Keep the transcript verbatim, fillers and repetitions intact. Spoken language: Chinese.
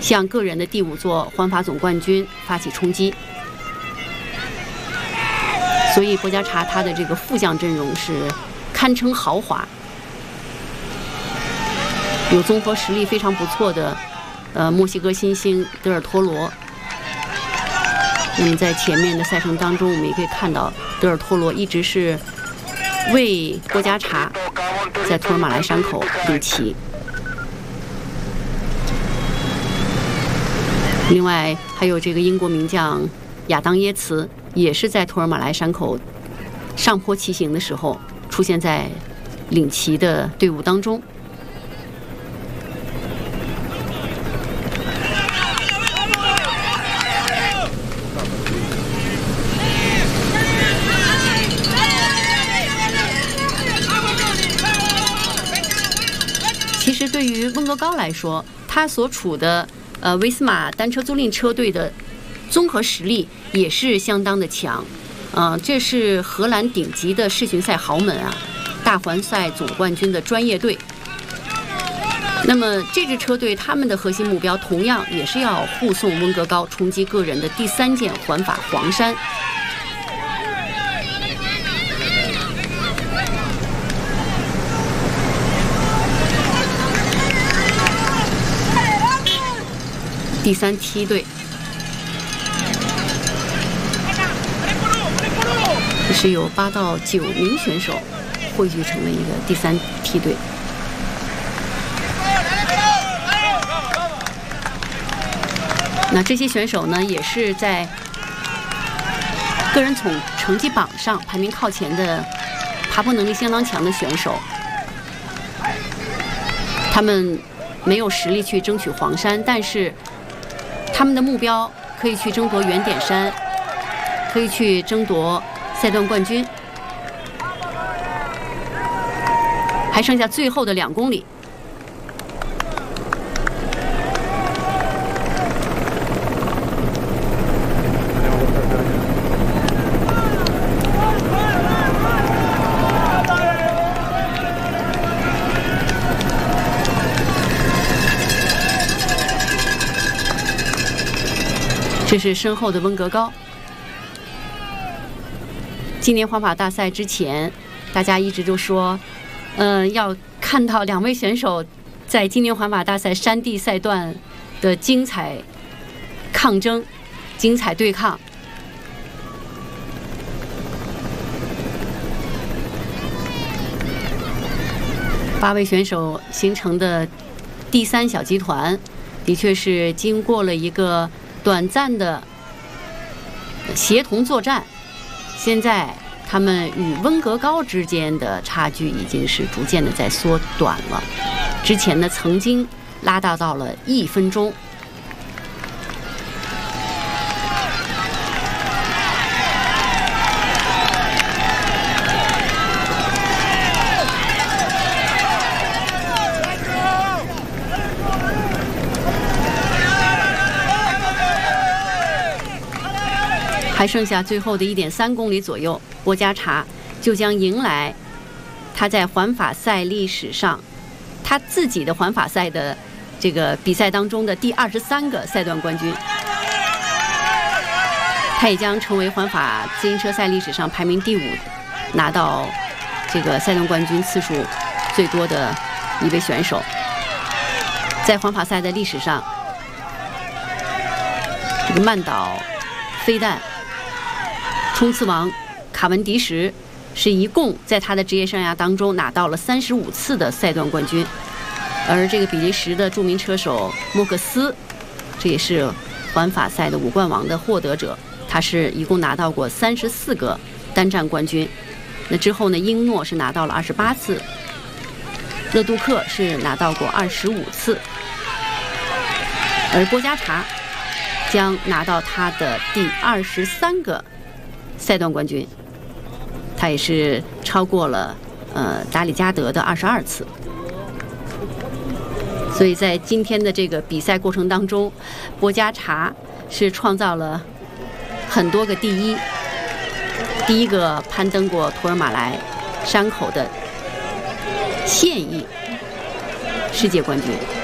向个人的第五座环法总冠军发起冲击。所以博加查他的这个副将阵容是堪称豪华，有综合实力非常不错的呃墨西哥新星德尔托罗。那么在前面的赛程当中，我们也可以看到德尔托罗一直是为博加查在图尔马莱山口领旗。另外还有这个英国名将亚当耶茨，也是在图尔马莱山口上坡骑行的时候出现在领旗的队伍当中。其实对于温格高来说，他所处的呃威斯马单车租赁车队的综合实力也是相当的强，呃，这是荷兰顶级的世巡赛豪门啊，大环赛总冠军的专业队。那么这支车队他们的核心目标同样也是要护送温格高冲击个人的第三件环法黄山。第三梯队，这是有八到九名选手汇聚成了一个第三梯队。那这些选手呢，也是在个人总成绩榜上排名靠前的，爬坡能力相当强的选手。他们没有实力去争取黄山，但是他们的目标可以去争夺圆点山，可以去争夺赛段冠军，还剩下最后的两公里。这是身后的温格高。今年环法大赛之前，大家一直都说，嗯、呃，要看到两位选手在今年环法大赛山地赛段的精彩抗争、精彩对抗。八位选手形成的第三小集团，的确是经过了一个短暂的协同作战，现在他们与温格高之间的差距已经是逐渐的在缩短了。之前呢，曾经拉大到了一分钟。还剩下最后的一点三公里左右，博加查就将迎来他在环法赛历史上他自己的环法赛的这个比赛当中的第二十三个赛段冠军。他也将成为环法自行车赛历史上排名第五，拿到这个赛段冠军次数最多的一位选手。在环法赛的历史上，这个曼岛飞弹冲刺王卡文迪什是一共在他的职业生涯当中拿到了三十五次的赛段冠军，而这个比利时的著名车手莫克斯，这也是环法赛的五冠王的获得者，他是一共拿到过三十四个单站冠军。那之后呢，英诺是拿到了二十八次，勒杜克是拿到过二十五次，而博加查将拿到他的第二十三个赛段冠军，他也是超过了呃达里加德的二十二次。所以在今天的这个比赛过程当中，博加查是创造了很多个第一。第一个攀登过图尔马莱山口的现役世界冠军。